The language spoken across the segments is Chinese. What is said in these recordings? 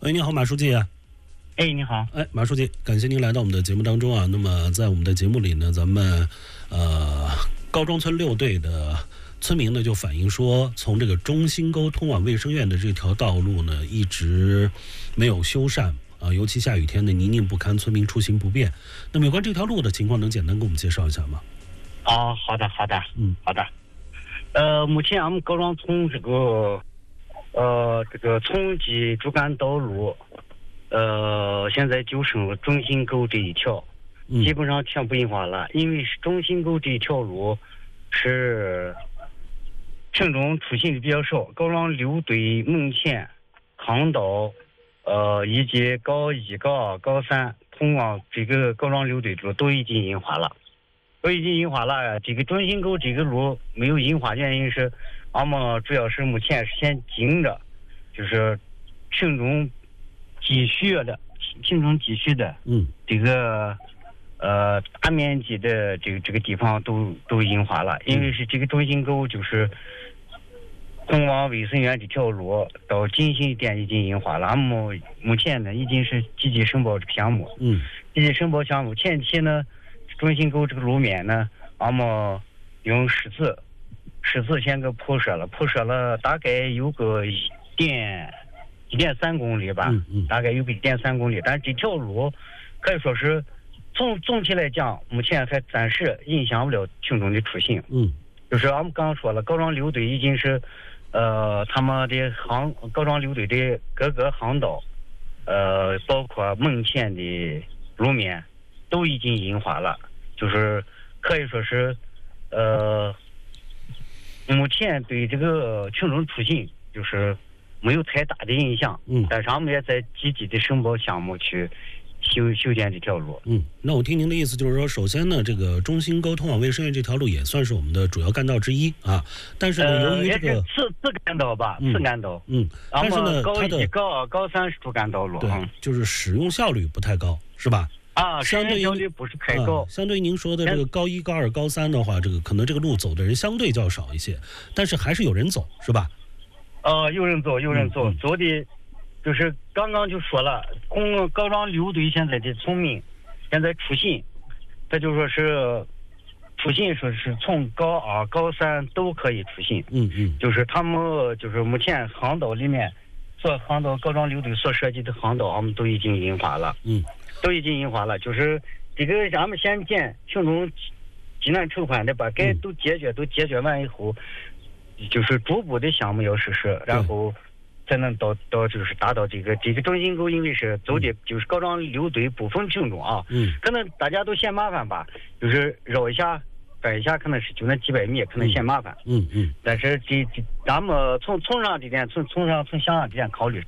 喂，你好，马书记。 哎，你好。 哎，马书记，感谢您来到我们的节目当中啊。那么在我们的节目里呢，咱们高庄村6队的村民呢就反映说，从这个中心沟通往卫生院的这条道路呢一直没有修缮啊，尤其下雨天呢泥泞不堪，村民出行不便。那么有关这条路的情况，能简单给我们介绍一下吗？ 好的，好的。目前俺们高庄村这个村级主干道路，现在就剩了中心沟这一条，基本上全部硬化了。因为是中心沟这一条路是群众出行的比较少，高庄6队目前康道以及高1、高2、高3通往这个高庄6队路都已经硬化了。这个中心沟这个路没有硬化，原因是俺们主要是目前是先经着，就是群众积蓄的这个大面积的这个地方都硬化了。因为是这个中心沟就是通往卫生院这条路到进行点已经硬化了。俺们目前呢已经是积极申报这个项目。前期呢中心沟这个路面呢，俺们用石子先给铺设了大概有个1.3公里吧，大概有个1.3公里。但这条路可以说是总体来讲，目前还暂时影响不了群众的出行。就是俺们刚刚说了，高庄6队已经是他们的高庄6队的各个航道，包括门前的路面都已经硬化了。就是可以说是目前对这个群众出行就是没有太大的影响。但是俺们也在积极的申报项目去修建这条路。 那我听您的意思就是说，首先呢，这个中心沟通往卫生院这条路也算是我们的主要干道之一啊。但是呢，由于这个次干道吧，次干道。 但是呢， 高1、高2、高3是主干道路。 对，就是使用效率不太高，是吧？ 相对效率不是太高。 相对于您说的这个高1、高2、高3的话，这个可能这个路走的人相对较少一些，但是还是有人走，是吧？ 有人走，走的就是刚刚就说了，高庄6队现在的村民现在出行，这就说是出行说是从高2、高3都可以出行。就是他们就是目前航道里面高庄6队所涉及的航道，俺们都已经硬化了。就是这个咱们先见群众急难愁宽的把该都解决完以后，就是逐步的项目要实施，然后才能到就是达到这个中心沟。因为是走的就是高庄6队部分群众啊，可能大家都嫌麻烦吧，就是绕一下转一下，可能是就那几百米，可能嫌麻烦。但是咱们从上这点从向上这点考虑。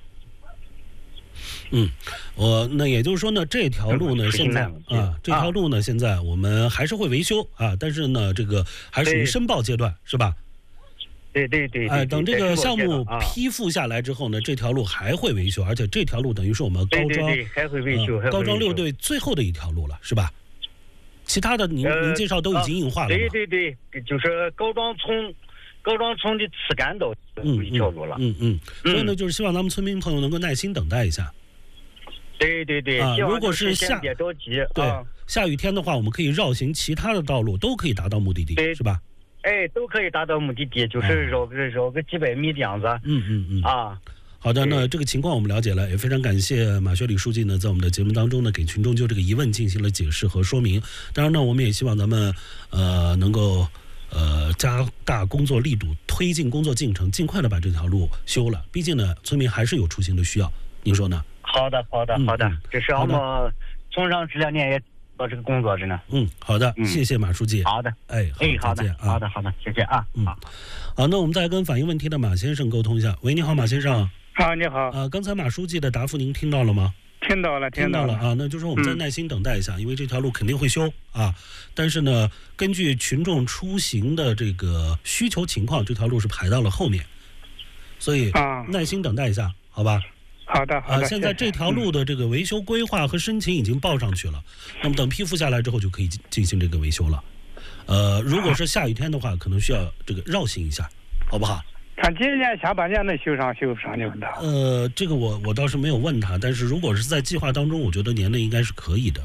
那也就是说呢，这条路呢现在我们还是会维修啊，但是呢这个还属于申报阶段，是吧？ 对。 等这个项目批复下来之后呢，这条路还会维修，而且这条路等于是我们高庄还会维修， 高庄6队最后的一条路了，是吧？其他的您介绍都已经硬化了吗？ 对，就是高庄村的次干道一条路了。 所以呢，就是希望咱们村民朋友能够耐心等待一下。 对。 如果是别着急。 下雨天的话，我们可以绕行其他的道路，都可以达到目的地，是吧？ 都可以达到目的地，就是绕个几百米的样子。 好的，那这个情况我们了解了，也非常感谢马学礼书记呢，在我们的节目当中呢，给群众就这个疑问进行了解释和说明。当然呢，我们也希望咱们能够加大工作力度，推进工作进程，尽快的把这条路修了。毕竟呢，村民还是有出行的需要，您说呢？ 好的，这是我们从上这2年也做这个工作着呢。 好的，谢谢马书记。 好的，好的，谢谢啊。 好，那我们再跟反映问题的马先生沟通一下。喂，你好，马先生。 你好。 刚才马书记的答复您听到了吗？ 听到了啊，那就说我们再耐心等待一下，因为这条路肯定会修啊。但是呢，根据群众出行的这个需求情况，这条路是排到了后面，所以耐心等待一下，好吧？ 好的。 现在这条路的这个维修规划和申请已经报上去了，那么等批复下来之后就可以进行这个维修了。如果是下雨天的话，可能需要这个绕行一下，好不好？ 看今年下半年能修不上你问他？ 这个我倒是没有问他，但是如果是在计划当中，我觉得年内应该是可以的。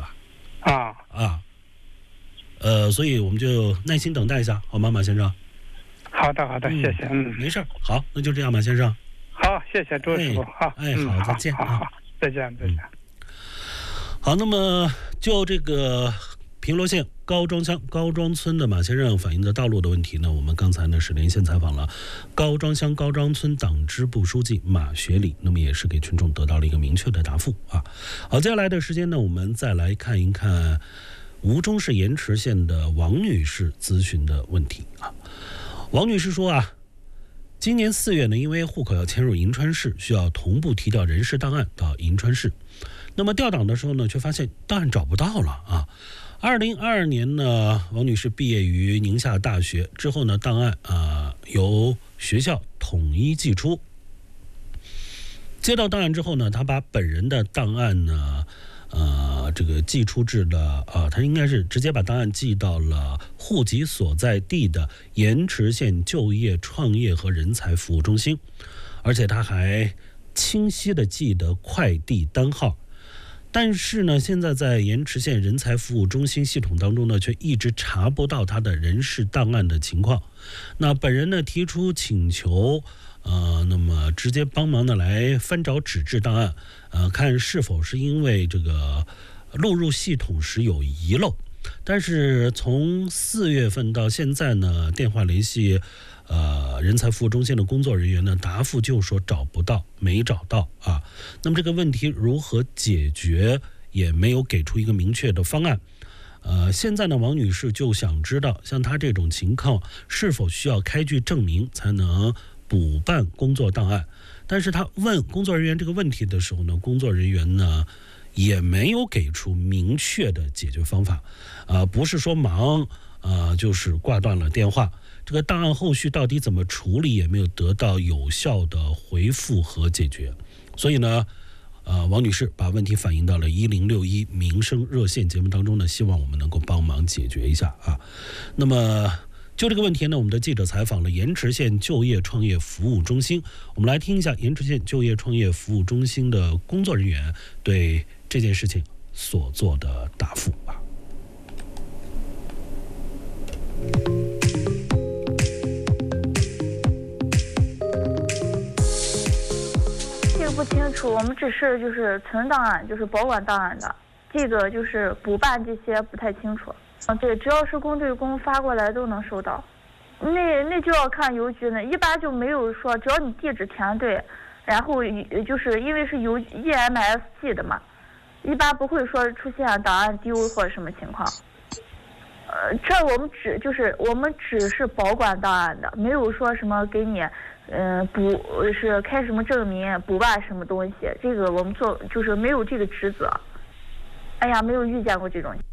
所以我们就耐心等待一下，好吗，马先生？ 好的，谢谢。 没事，好，那就这样，马先生。 好，谢谢周师傅。好， 好，再见。 好，再见。 好，那么就这个平罗县高庄乡高庄村的马先生反映的道路的问题呢，我们刚才呢是连线采访了高庄乡高庄村党支部书记马学礼，那么也是给群众得到了一个明确的答复啊。好，接下来的时间呢，我们再来看一看吴忠市盐池县的王女士咨询的问题啊。王女士说啊，今年4月呢，因为户口要迁入银川市，需要同步提调人事档案到银川市。那么调档的时候呢，却发现档案找不到了啊。2022年呢，王女士毕业于宁夏大学之后呢，档案由学校统一寄出。接到档案之后呢，她把本人的档案呢，这个寄出至了他应该是直接把档案寄到了户籍所在地的盐池县就业创业和人才服务中心，而且他还清晰地记得快递单号。但是呢，现在在盐池县人才服务中心系统当中呢，却一直查不到他的人事档案的情况。那本人呢提出请求，那么直接帮忙呢来翻找纸质档案，看是否是因为这个录入系统时有遗漏。但是从4月份到现在呢，电话联系人才服务中心的工作人员呢，答复就说找不到，没找到啊。那么这个问题如何解决，也没有给出一个明确的方案。现在呢，王女士就想知道，像她这种情况是否需要开具证明才能补办工作档案？但是她问工作人员这个问题的时候呢，工作人员呢也没有给出明确的解决方法，不是说忙，就是挂断了电话。这个档案后续到底怎么处理，也没有得到有效的回复和解决。所以呢，王女士把问题反映到了1061民生热线节目当中呢，希望我们能够帮忙解决一下啊。那么就这个问题呢，我们的记者采访了盐池县就业创业服务中心，我们来听一下盐池县就业创业服务中心的工作人员对这件事情所做的答复啊。 不清楚，我们只是就是存档案，就是保管档案的，这个就是补办这些不太清楚。对，只要是公对公发过来都能收到，那就要看邮局呢，一般就没有说，只要你地址填对，然后就是因为是邮 EMS 寄的嘛，一般不会说出现档案丢或者什么情况。这我们只是保管档案的，没有说什么给你是开什么证明补办什么东西，这个我们做就是没有这个职责。哎呀，没有遇见过这种。